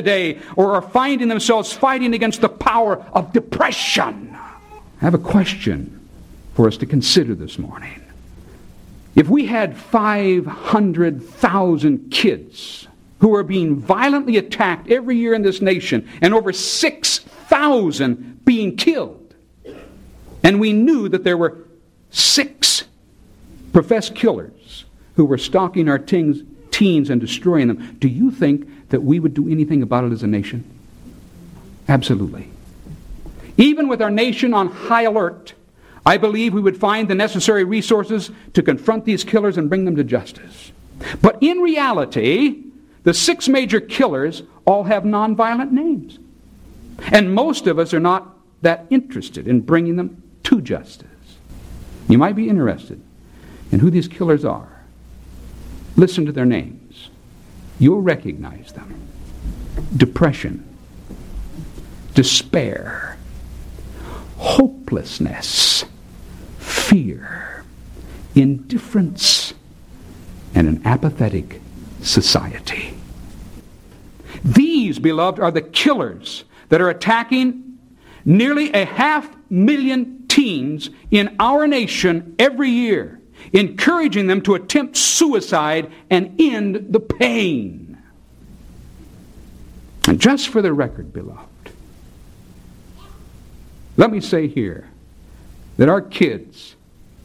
today or are finding themselves fighting against the power of depression. I have a question for us to consider this morning. If we had 500,000 kids who are being violently attacked every year in this nation, and over 6,000 being killed, and we knew that there were 6 professed killers who were stalking our teens and destroying them, do you think that we would do anything about it as a nation? Absolutely. Even with our nation on high alert, I believe we would find the necessary resources to confront these killers and bring them to justice. But in reality, the 6 major killers all have nonviolent names. And most of us are not that interested in bringing them to justice. You might be interested in who these killers are. Listen to their names. You'll recognize them. Depression, despair, hopelessness, fear, indifference, and an apathetic society. These, beloved, are the killers that are attacking nearly 500,000 teens in our nation every year, encouraging them to attempt suicide and end the pain. And just for the record, beloved, let me say here that our kids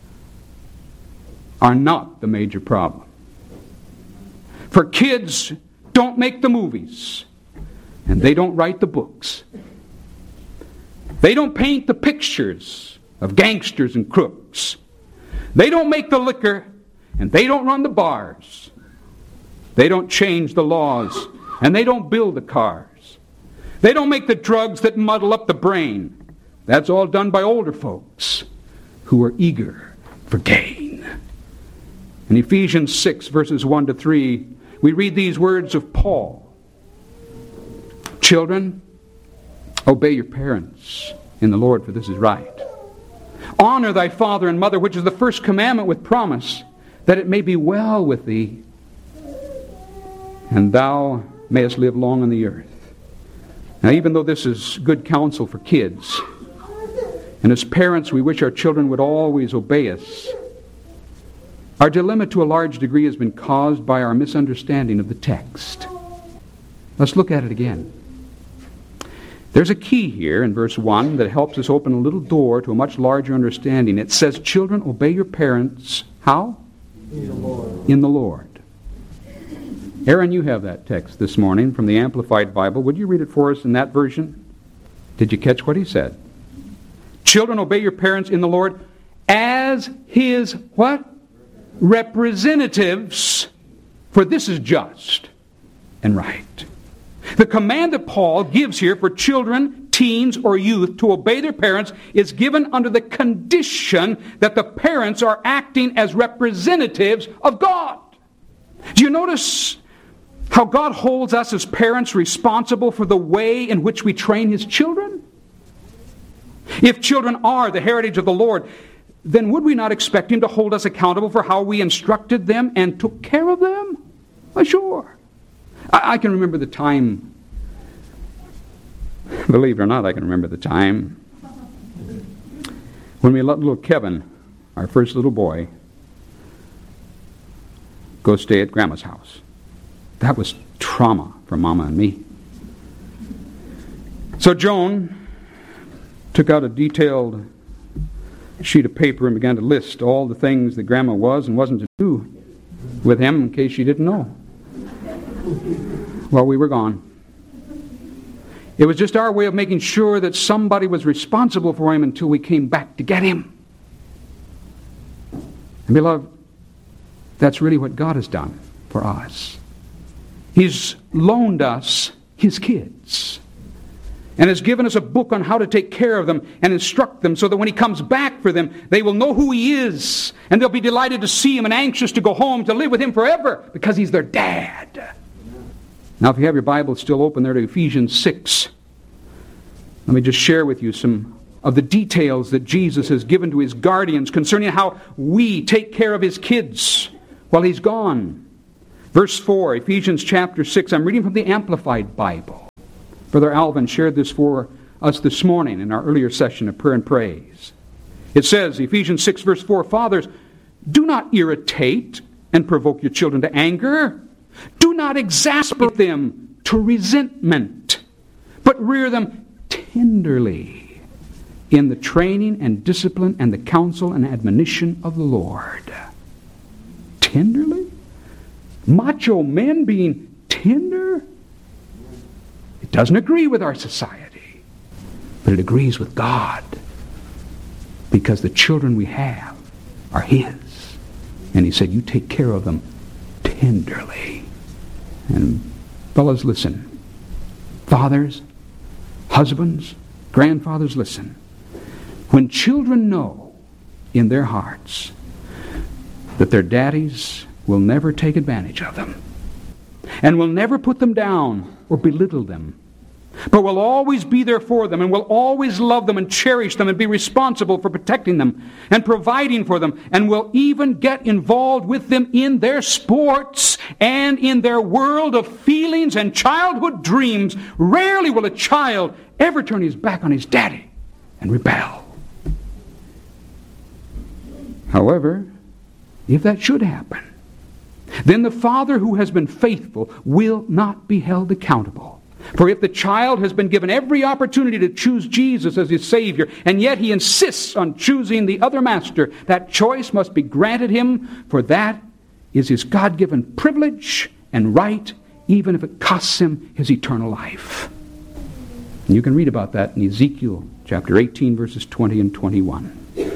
are not the major problem. For kids don't make the movies, and they don't write the books. They don't paint the pictures of gangsters and crooks. They don't make the liquor, and they don't run the bars. They don't change the laws, and they don't build the cars. They don't make the drugs that muddle up the brain. That's all done by older folks who are eager for gain. In Ephesians 6, verses 1 to 3, we read these words of Paul. Children, obey your parents in the Lord, for this is right. Honor thy father and mother, which is the first commandment with promise, that it may be well with thee, and thou mayest live long on the earth. Now, even though this is good counsel for kids, and as parents we wish our children would always obey us, our dilemma to a large degree has been caused by our misunderstanding of the text. Let's look at it again. There's a key here in verse 1 that helps us open a little door to a much larger understanding. It says, children, obey your parents. How? In the Lord. In the Lord. Aaron, you have that text this morning from the Amplified Bible. Would you read it for us in that version? Did you catch what he said? Children, obey your parents in the Lord as his what? Representatives, for this is just and right. The command that Paul gives here for children, teens, or youth to obey their parents is given under the condition that the parents are acting as representatives of God. Do you notice how God holds us as parents responsible for the way in which we train His children? If children are the heritage of the Lord, then would we not expect Him to hold us accountable for how we instructed them and took care of them? Well, sure. I can remember the time, believe it or not, I can remember the time when we let little Kevin, our first little boy, go stay at Grandma's house. That was trauma for Mama and me. So Joan took out a detailed sheet of paper and began to list all the things that Grandma was and wasn't to do with him in case she didn't know. Well, we were gone. It was just our way of making sure that somebody was responsible for him until we came back to get him. And beloved, that's really what God has done for us. He's loaned us His kids and has given us a book on how to take care of them and instruct them so that when He comes back for them, they will know who He is and they'll be delighted to see Him and anxious to go home to live with Him forever because He's their dad. Now, if you have your Bible still open there to Ephesians 6, let me just share with you some of the details that Jesus has given to His guardians concerning how we take care of His kids while He's gone. Verse 4, Ephesians chapter 6, I'm reading from the Amplified Bible. Brother Alvin shared this for us this morning in our earlier session of prayer and praise. It says, Ephesians 6 verse 4, Fathers, do not irritate and provoke your children to anger. Do not exasperate them to resentment, but rear them tenderly in the training and discipline and the counsel and admonition of the Lord. Tenderly? Macho men being tender? It doesn't agree with our society, but it agrees with God, because the children we have are His. And He said, you take care of them tenderly. And fellas, listen. Fathers, husbands, grandfathers, listen. When children know in their hearts that their daddies will never take advantage of them and will never put them down or belittle them, but will always be there for them and will always love them and cherish them and be responsible for protecting them and providing for them, and will even get involved with them in their sports and in their world of feelings and childhood dreams, rarely will a child ever turn his back on his daddy and rebel. However, if that should happen, then the father who has been faithful will not be held accountable. For if the child has been given every opportunity to choose Jesus as his Savior, and yet he insists on choosing the other master, that choice must be granted him, for that is his God-given privilege and right, even if it costs him his eternal life. And you can read about that in Ezekiel chapter 18, verses 20 and 21.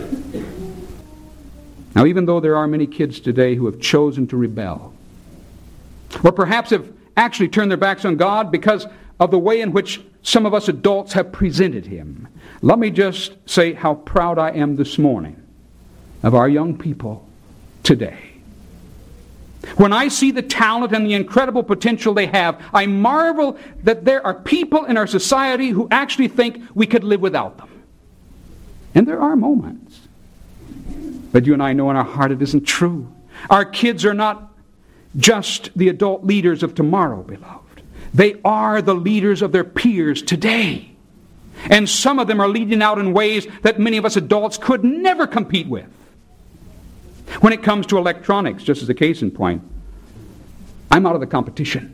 Now, even though there are many kids today who have chosen to rebel, or perhaps have actually turned their backs on God because of the way in which some of us adults have presented Him, let me just say how proud I am this morning of our young people today. When I see the talent and the incredible potential they have, I marvel that there are people in our society who actually think we could live without them. And there are moments. But you and I know in our heart it isn't true. Our kids are not just the adult leaders of tomorrow, beloved. They are the leaders of their peers today. And some of them are leading out in ways that many of us adults could never compete with. When it comes to electronics, just as a case in point, I'm out of the competition.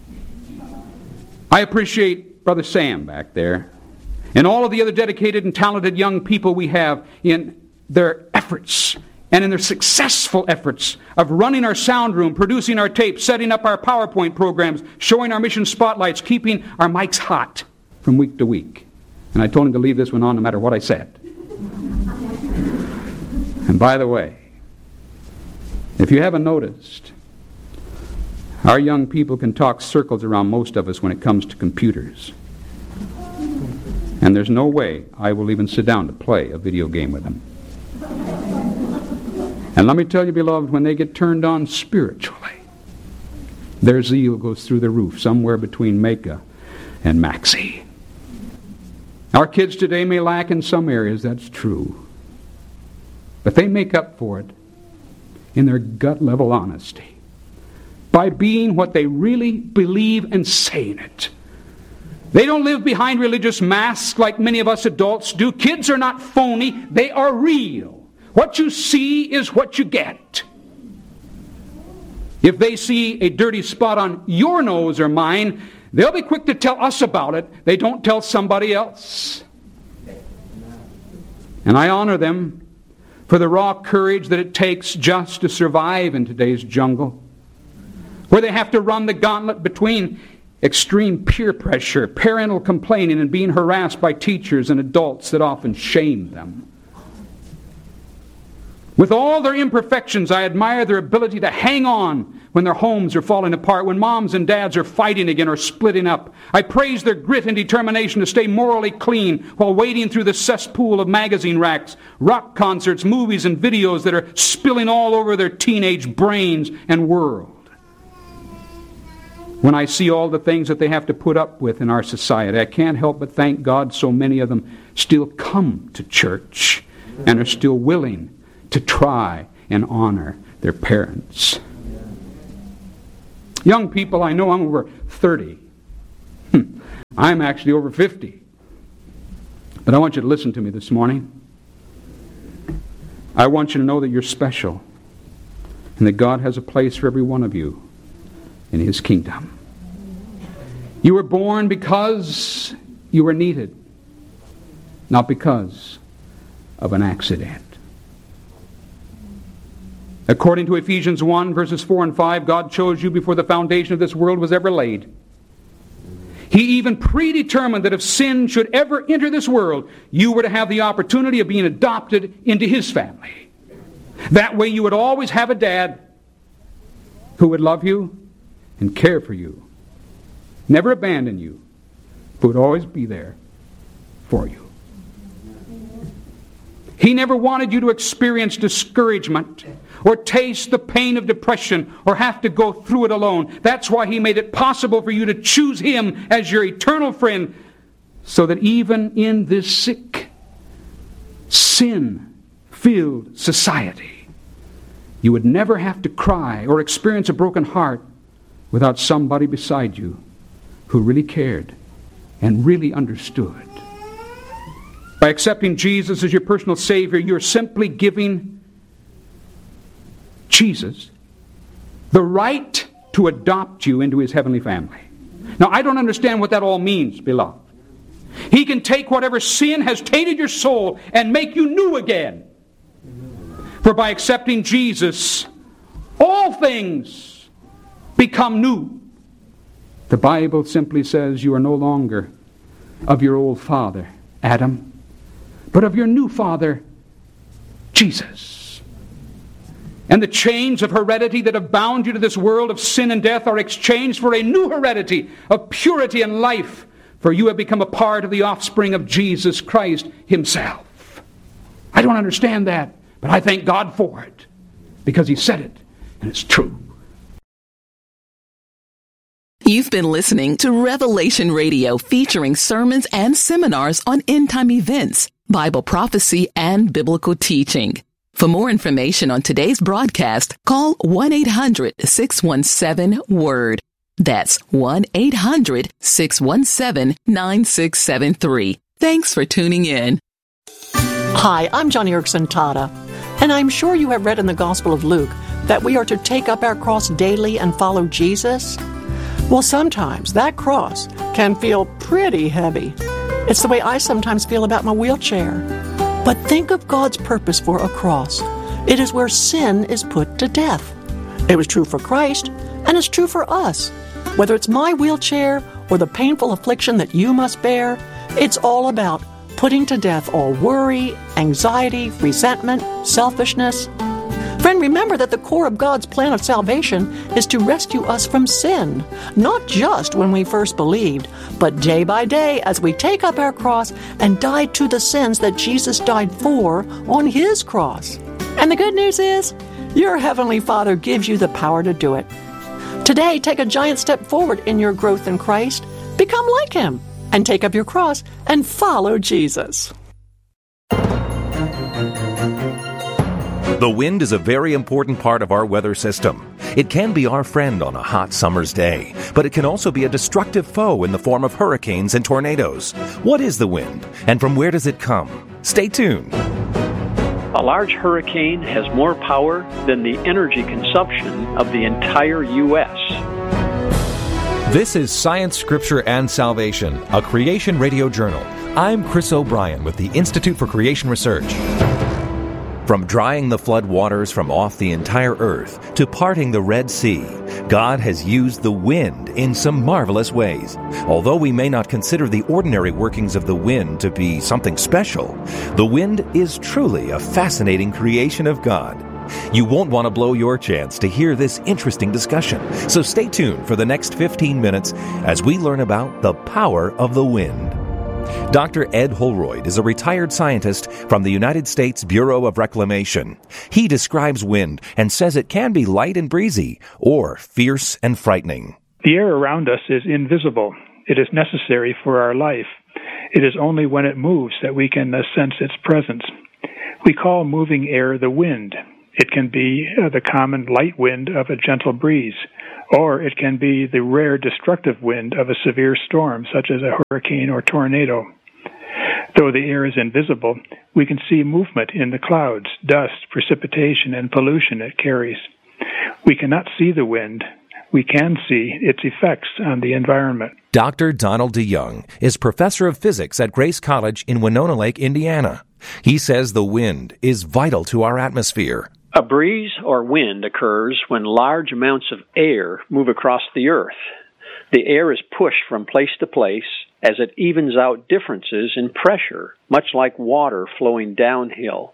I appreciate Brother Sam back there and all of the other dedicated and talented young people we have in their efforts and in their successful efforts of running our sound room, producing our tapes, setting up our PowerPoint programs, showing our mission spotlights, keeping our mics hot from week to week. And I told him to leave this one on no matter what I said. And by the way, if you haven't noticed, our young people can talk circles around most of us when it comes to computers. And there's no way I will even sit down to play a video game with them. And let me tell you, beloved, when they get turned on spiritually, their zeal goes through the roof, somewhere between Mecca and Maxie. Our kids today may lack in some areas, that's true. But they make up for it in their gut-level honesty by being what they really believe and saying it. They don't live behind religious masks like many of us adults do. Kids are not phony, they are real. What you see is what you get. If they see a dirty spot on your nose or mine, they'll be quick to tell us about it. They don't tell somebody else. And I honor them for the raw courage that it takes just to survive in today's jungle, where they have to run the gauntlet between extreme peer pressure, parental complaining, and being harassed by teachers and adults that often shame them. With all their imperfections, I admire their ability to hang on when their homes are falling apart, when moms and dads are fighting again or splitting up. I praise their grit and determination to stay morally clean while wading through the cesspool of magazine racks, rock concerts, movies, and videos that are spilling all over their teenage brains and world. When I see all the things that they have to put up with in our society, I can't help but thank God so many of them still come to church and are still willing to try and honor their parents. Young people, I know I'm over 30. I'm actually over 50. But I want you to listen to me this morning. I want you to know that you're special and that God has a place for every one of you in His kingdom. You were born because you were needed, not because of an accident. According to Ephesians 1, verses 4 and 5, God chose you before the foundation of this world was ever laid. He even predetermined that if sin should ever enter this world, you were to have the opportunity of being adopted into His family. That way you would always have a dad who would love you and care for you, never abandon you, but would always be there for you. He never wanted you to experience discouragement or taste the pain of depression or have to go through it alone. That's why He made it possible for you to choose Him as your eternal friend, so that even in this sick, sin-filled society, you would never have to cry or experience a broken heart without somebody beside you who really cared and really understood. By accepting Jesus as your personal Savior, you're simply giving Jesus the right to adopt you into His heavenly family. Now, I don't understand what that all means, beloved. He can take whatever sin has tainted your soul and make you new again. For by accepting Jesus, all things become new. The Bible simply says you are no longer of your old father, Adam, but of your new father, Jesus. And the chains of heredity that have bound you to this world of sin and death are exchanged for a new heredity of purity and life, for you have become a part of the offspring of Jesus Christ Himself. I don't understand that, but I thank God for it, because He said it, and it's true. You've been listening to Revelation Radio, featuring sermons and seminars on end-time events, Bible prophecy, and biblical teaching. For more information on today's broadcast, call 1-800-617-WORD. That's 1-800-617-9673. Thanks for tuning in. Hi, I'm Joni Eareckson Tada, and I'm sure you have read in the Gospel of Luke that we are to take up our cross daily and follow Jesus. Well, sometimes that cross can feel pretty heavy. It's the way I sometimes feel about my wheelchair. But think of God's purpose for a cross. It is where sin is put to death. It was true for Christ, and it's true for us. Whether it's my wheelchair or the painful affliction that you must bear, it's all about putting to death all worry, anxiety, resentment, selfishness. Friend, remember that the core of God's plan of salvation is to rescue us from sin, not just when we first believed, but day by day as we take up our cross and die to the sins that Jesus died for on His cross. And the good news is, your Heavenly Father gives you the power to do it. Today, take a giant step forward in your growth in Christ. Become like Him and take up your cross and follow Jesus. The wind is a very important part of our weather system. It can be our friend on a hot summer's day, but it can also be a destructive foe in the form of hurricanes and tornadoes. What is the wind, and from where does it come? Stay tuned. A large hurricane has more power than the energy consumption of the entire U.S. This is Science, Scripture, and Salvation, a Creation Radio Journal. I'm Chris O'Brien with the Institute for Creation Research. From drying the flood waters from off the entire earth to parting the Red Sea, God has used the wind in some marvelous ways. Although we may not consider the ordinary workings of the wind to be something special, the wind is truly a fascinating creation of God. You won't want to blow your chance to hear this interesting discussion, so stay tuned for the next 15 minutes as we learn about the power of the wind. Dr. Ed Holroyd is a retired scientist from the United States Bureau of Reclamation. He describes wind and says it can be light and breezy or fierce and frightening. The air around us is invisible. It is necessary for our life. It is only when it moves that we can sense its presence. We call moving air the wind. It can be the common light wind of a gentle breeze, or it can be the rare destructive wind of a severe storm, such as a hurricane or tornado. Though the air is invisible, we can see movement in the clouds, dust, precipitation, and pollution it carries. We cannot see the wind. We can see its effects on the environment. Dr. Donald DeYoung is professor of physics at Grace College in Winona Lake, Indiana. He says the wind is vital to our atmosphere. A breeze or wind occurs when large amounts of air move across the earth. The air is pushed from place to place as it evens out differences in pressure, much like water flowing downhill.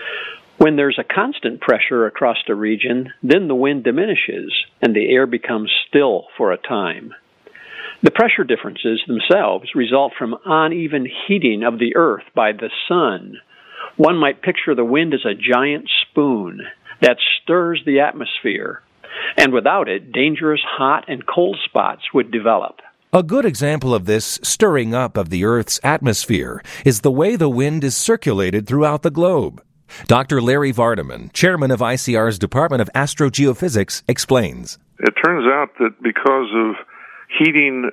When there's a constant pressure across a region, then the wind diminishes and the air becomes still for a time. The pressure differences themselves result from uneven heating of the earth by the sun. One might picture the wind as a giant spoon that stirs the atmosphere, and without it, dangerous hot and cold spots would develop. A good example of this stirring up of the Earth's atmosphere is the way the wind is circulated throughout the globe. Dr. Larry Vardaman, chairman of ICR's Department of Astrogeophysics, explains. It turns out that because of heating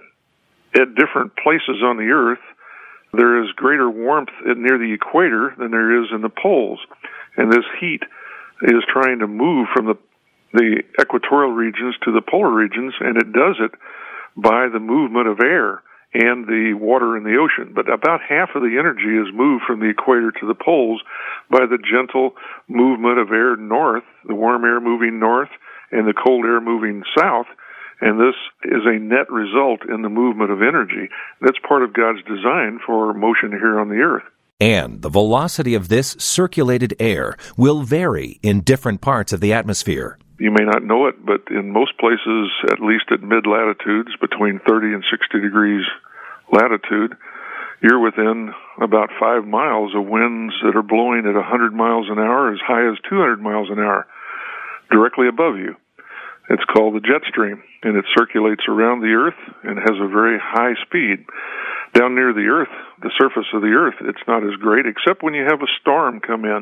at different places on the Earth, there is greater warmth near the equator than there is in the poles. And this heat is trying to move from the equatorial regions to the polar regions, and it does it by the movement of air and the water in the ocean. But about half of the energy is moved from the equator to the poles by the gentle movement of air north, the warm air moving north and the cold air moving south. And this is a net result in the movement of energy. That's part of God's design for motion here on the earth. And the velocity of this circulated air will vary in different parts of the atmosphere. You may not know it, but in most places, at least at mid-latitudes, between 30 and 60 degrees latitude, you're within about 5 miles of winds that are blowing at 100 miles an hour, as high as 200 miles an hour, directly above you. It's called the jet stream, and it circulates around the Earth and has a very high speed. Down near the Earth, the surface of the Earth, it's not as great, except when you have a storm come in,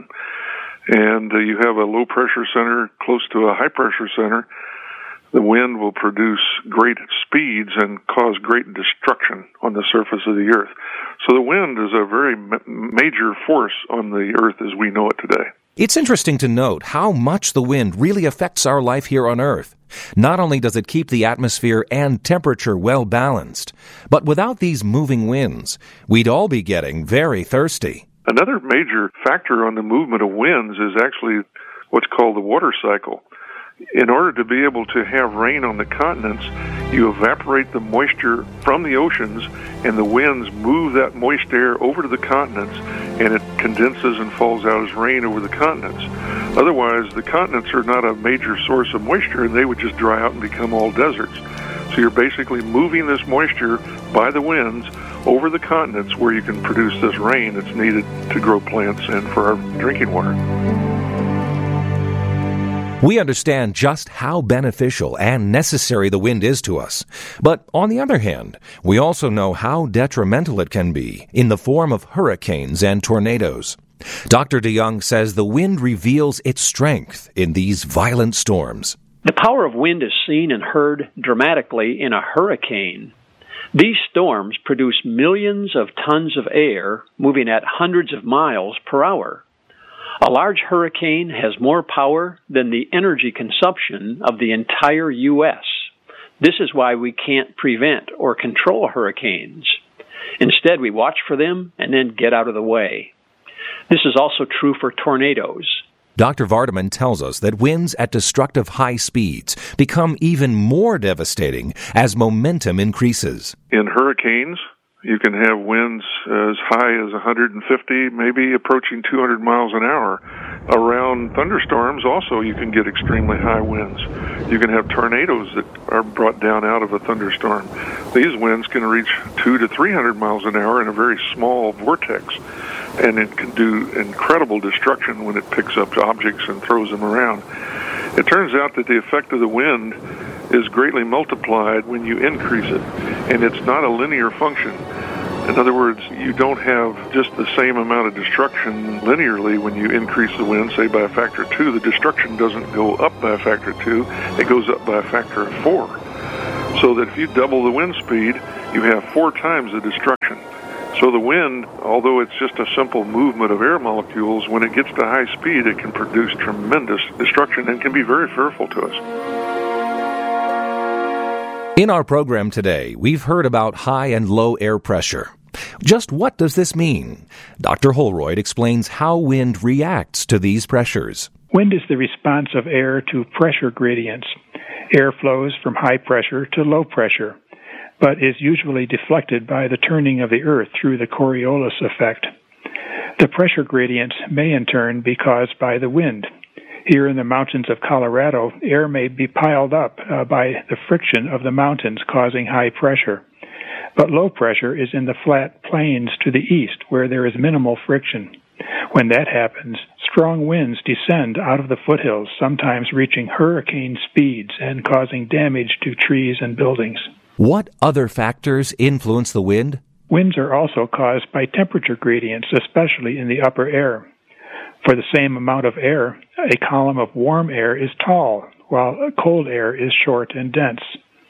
and you have a low-pressure center close to a high-pressure center. The wind will produce great speeds and cause great destruction on the surface of the Earth. So the wind is a very major force on the Earth as we know it today. It's interesting to note how much the wind really affects our life here on Earth. Not only does it keep the atmosphere and temperature well balanced, but without these moving winds, we'd all be getting very thirsty. Another major factor on the movement of winds is actually what's called the water cycle. In order to be able to have rain on the continents, you evaporate the moisture from the oceans, and the winds move that moist air over to the continents, and it condenses and falls out as rain over the continents. Otherwise, the continents are not a major source of moisture, and they would just dry out and become all deserts. So you're basically moving this moisture by the winds over the continents where you can produce this rain that's needed to grow plants and for our drinking water. We understand just how beneficial and necessary the wind is to us. But on the other hand, we also know how detrimental it can be in the form of hurricanes and tornadoes. Dr. DeYoung says the wind reveals its strength in these violent storms. The power of wind is seen and heard dramatically in a hurricane. These storms produce millions of tons of air moving at hundreds of miles per hour. A large hurricane has more power than the energy consumption of the entire U.S. This is why we can't prevent or control hurricanes. Instead, we watch for them and then get out of the way. This is also true for tornadoes. Dr. Vardaman tells us that winds at destructive high speeds become even more devastating as momentum increases. In hurricanes, you can have winds as high as 150, maybe approaching 200 miles an hour. Around thunderstorms, also, you can get extremely high winds. You can have tornadoes that are brought down out of a thunderstorm. These winds can reach 200 to 300 miles an hour in a very small vortex, and it can do incredible destruction when it picks up objects and throws them around. It turns out that the effect of the wind is greatly multiplied when you increase it, and it's not a linear function. In other words, you don't have just the same amount of destruction linearly when you increase the wind, say by a factor of 2. The destruction doesn't go up by a factor of 2, it goes up by a factor of 4. So that if you double the wind speed, you have 4 times the destruction. So the wind, although it's just a simple movement of air molecules, when it gets to high speed, it can produce tremendous destruction and can be very fearful to us. In our program today, we've heard about high and low air pressure. Just what does this mean? Dr. Holroyd explains how wind reacts to these pressures. Wind is the response of air to pressure gradients. Air flows from high pressure to low pressure, but is usually deflected by the turning of the earth through the Coriolis effect. The pressure gradients may in turn be caused by the wind. Here in the mountains of Colorado, air may be piled up by the friction of the mountains causing high pressure. But low pressure is in the flat plains to the east where there is minimal friction. When that happens, strong winds descend out of the foothills, sometimes reaching hurricane speeds and causing damage to trees and buildings. What other factors influence the wind? Winds are also caused by temperature gradients, especially in the upper air. For the same amount of air, a column of warm air is tall, while cold air is short and dense.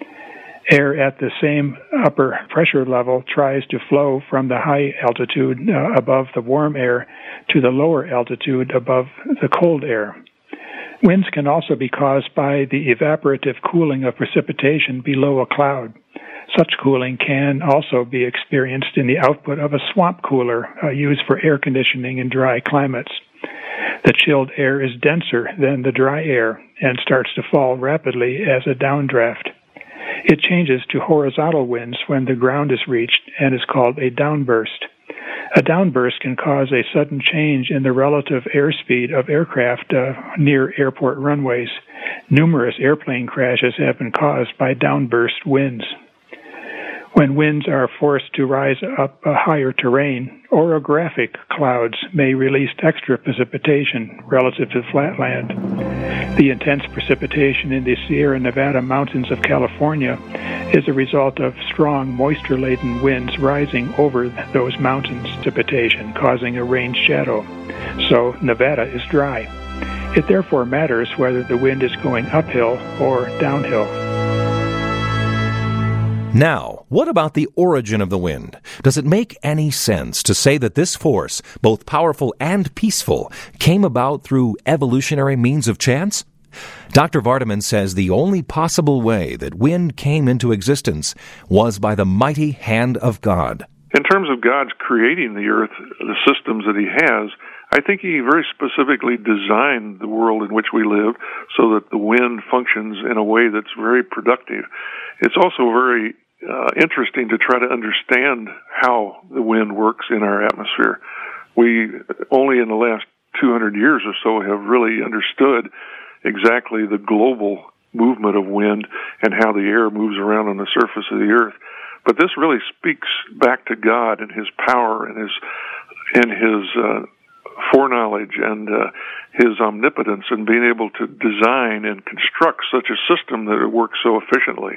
Air at the same upper pressure level tries to flow from the high altitude above the warm air to the lower altitude above the cold air. Winds can also be caused by the evaporative cooling of precipitation below a cloud. Such cooling can also be experienced in the output of a swamp cooler used for air conditioning in dry climates. The chilled air is denser than the dry air and starts to fall rapidly as a downdraft. It changes to horizontal winds when the ground is reached and is called a downburst. A downburst can cause a sudden change in the relative airspeed of aircraft near airport runways. Numerous airplane crashes have been caused by downburst winds. When winds are forced to rise up a higher terrain, orographic clouds may release extra precipitation relative to flatland. The intense precipitation in the Sierra Nevada mountains of California is a result of strong moisture-laden winds rising over those mountains, precipitation causing a rain shadow. So Nevada is dry. It therefore matters whether the wind is going uphill or downhill. Now, what about the origin of the wind? Does it make any sense to say that this force, both powerful and peaceful, came about through evolutionary means of chance? Dr. Vardaman says the only possible way that wind came into existence was by the mighty hand of God. In terms of God's creating the earth, the systems that He has, I think He very specifically designed the world in which we live so that the wind functions in a way that's very productive. It's also very interesting to try to understand how the wind works in our atmosphere. We only in the last 200 years or so have really understood exactly the global movement of wind and how the air moves around on the surface of the earth. But this really speaks back to God and His power and His foreknowledge and His omnipotence and being able to design and construct such a system that it works so efficiently.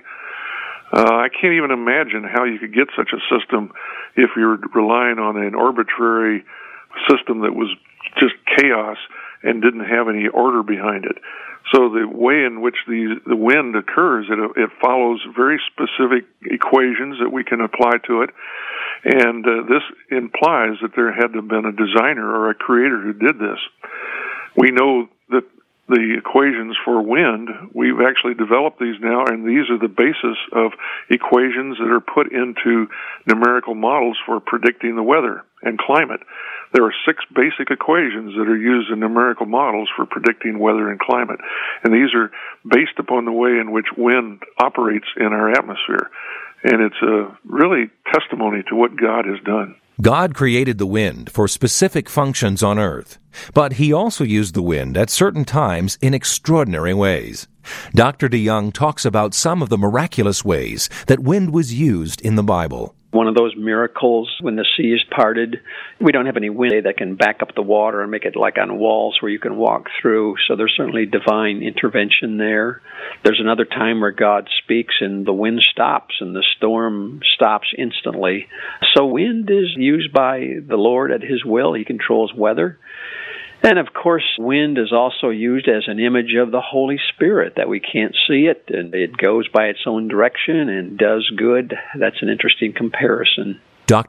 I can't even imagine how you could get such a system if you're relying on an arbitrary system that was just chaos and didn't have any order behind it. So the way in which the wind occurs, it follows very specific equations that we can apply to it. And this implies that there had to have been a designer or a creator who did this. We know that the equations for wind, we've actually developed these now, and these are the basis of equations that are put into numerical models for predicting the weather and climate. There are 6 basic equations that are used in numerical models for predicting weather and climate, and these are based upon the way in which wind operates in our atmosphere. And it's a really testimony to what God has done. God created the wind for specific functions on earth, but He also used the wind at certain times in extraordinary ways. Dr. DeYoung talks about some of the miraculous ways that wind was used in the Bible. One of those miracles when the sea is parted. We don't have any wind that can back up the water and make it like on walls where you can walk through, so there's certainly divine intervention there. There's another time where God speaks and the wind stops and the storm stops instantly. So wind is used by the Lord at His will. He controls weather. And, of course, wind is also used as an image of the Holy Spirit, that we can't see it, and it goes by its own direction and does good. That's an interesting comparison.